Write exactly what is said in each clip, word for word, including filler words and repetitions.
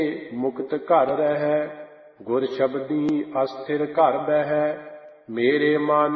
ਮੁਕਤ ਘਰ ਰਹਿ। ਗੁਰ ਸ਼ਬਦੀ ਅਸਥਿਰ ਘਰ ਬਹਿ। ਮੇਰੇ ਮਨ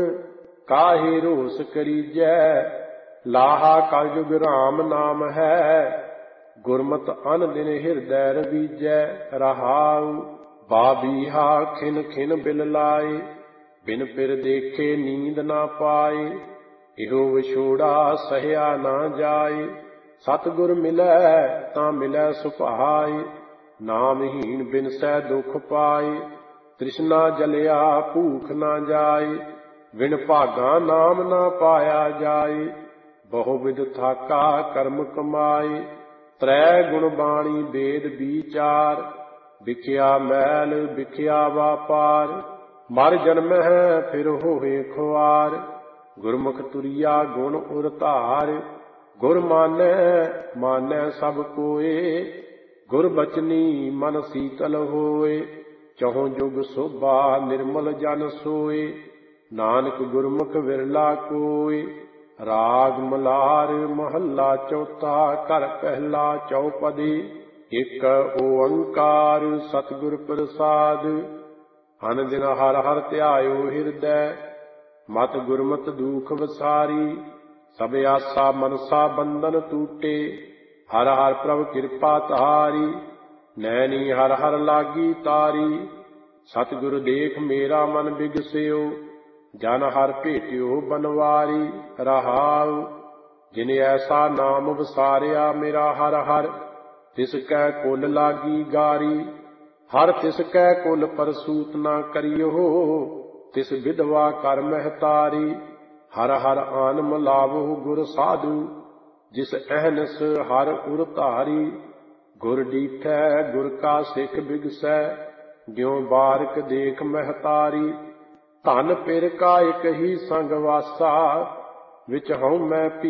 ਕਾਹੇ ਰੋਸ ਕਰੀਜੈ। ਲਾਹਾ ਕਲਯੁਗ ਰਾਮ ਨਾਮ ਹੈ। ਗੁਰਮਤਿ ਅਨ ਦਿਨ ਹਿਰਦੈ ਰਵੀਜੈ। ਰਹਾਉ ਬਾਬੀਹਾ ਖਿਨ ਖਿਨ ਬਿਲ ਲਾਏ। ਬਿਨ ਪਿਰ ਦੇਖੇ ਨੀਂਦ ਨਾ ਪਾਏ। ਇਹੋ ਵਿਛੋੜਾ ਸਹਿਆ ਨਾ ਜਾਏ। ਸਤਿਗੁਰ ਮਿਲੈ ਤਾਂ ਮਿਲੈ ਸੁਭਾਏ। ਨਾਮਹੀਨ ਬਿਨਸੈ ਦੁਖ ਪਾਏ। ਤ੍ਰਿਸ਼ਨਾ ਜਲਿਆ ਭੂਖ ਨਾ ਜਾਏ। ਵਿਣ ਭਾਗਾ ਨਾਮ ਨਾ ਪਾਇਆ ਜਾਏ। ਬਹੁ ਵਿਧ ਥਾਕਾ ਕਰਮ ਕਮਾਏ। ਤ੍ਰੈ ਗੁਣ ਬਾਣੀ ਵੇਦ ਵਿਚਾਰ। ਵਿਖਿਆ ਮੈਲ ਵਿਖਿਆ ਵਾਪਾਰ। ਮਰ ਜਨਮਹਿ ਫਿਰ ਹੋਏ ਖੁਆਰ। ਗੁਰਮੁਖ ਤੁਰੀਆ ਗੁਣ ਉਰ ਧਾਰ। ਗੁਰ ਮਾਨੈ ਮਾਨੈ ਸਭ ਕੋਏ। ਗੁਰ ਬਚਨੀ ਮਨ ਸੀਤਲ ਹੋਏ। ਚਹੁ ਜੁਗ ਸੋਭਾ ਨਿਰਮਲ ਜਨ ਸੋਏ। ਨਾਨਕ ਗੁਰਮੁਖ ਵਿਰਲਾ ਕੋਇ। ਰਾਗ ਮਲਾਰ ਮਹੱਲਾ ਚੌਥਾ। ਘਰ ਪਹਿਲਾ ਚੌਪਦੀ। ਇਕ ਓੰਕਾਰ ਸਤਿਗੁਰ ਪ੍ਰਸਾਦ। ਅਨ ਦਿਨ ਹਰਿ ਹਰਿ ਧਿਆਇਓ ਹਿਰਦੈ। ਮਤਿ ਗੁਰਮਤਿ ਦੂਖ ਵਸਾਰੀ। ਸਭ ਆਸਾ ਮਨਸਾ ਬੰਧਨ ਟੂਟੇ। ਹਰਿ ਹਰਿ ਪ੍ਰਭ ਕਿਰਪਾ ਧਾਰੀ। ਨੈਣੀ ਹਰਿ ਹਰਿ ਲਾਗੀ ਤਾਰੀ। ਸਤਿਗੁਰ ਦੇਖ ਮੇਰਾ ਮਨ ਬਿਗਸਿਓ। ਜਨ ਹਰਿ ਭੇਟਿਓ ਬਨਵਾਰੀ। ਰਹਾਉ ਜਿਨ ਐਸਾ ਨਾਮ ਵਸਾਰਿਆ ਮੇਰਾ ਹਰਿ ਹਰਿ। ਤਿਸ ਕੈ ਕੁਲ ਲਾਗੀ ਗਾਰੀ। ਹਰਿ ਤਿਸ ਕੈ ਕੁਲ ਪਰਸੂਤ ਨਾ ਕਰਿਓ। ਤਿਸ ਵਿਧਵਾ ਕਰ ਮਹਿਤਾਰੀ। ਹਰਿ ਹਰਿ ਆਨ ਮਿਲਾਵੋ ਗੁਰ ਸਾਧੂ। ਜਿਸ ਅਹਨਿਸ ਹਰਿ ਉਰ ਧਾਰੀ। ਗੁਰ ਡੀਠੈ ਗੁਰ ਕਾ ਸਿੱਖ ਬਿਗਸੈ। ਜਿਉ ਬਾਰਕ ਦੇਖ ਮਹਿਤਾਰੀ। ਧਨ ਪਿਰ ਕਾ ਇਕ ਹੀ ਸੰਗ ਵਾਸਾ। ਵਿੱਚ ਹਉ ਮੈਂ